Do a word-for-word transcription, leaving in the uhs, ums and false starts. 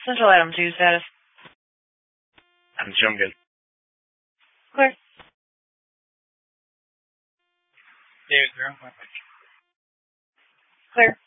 Central item two status. I'm sure I'm good. Clear. David, zero point five. Clear.